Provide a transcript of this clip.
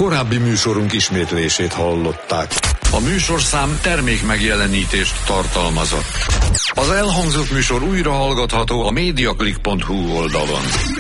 korábbi műsorunk ismétlését hallották. A műsorszám termék megjelenítést tartalmazott. Az elhangzott műsor újra hallgatható a mediaclick.hu oldalon.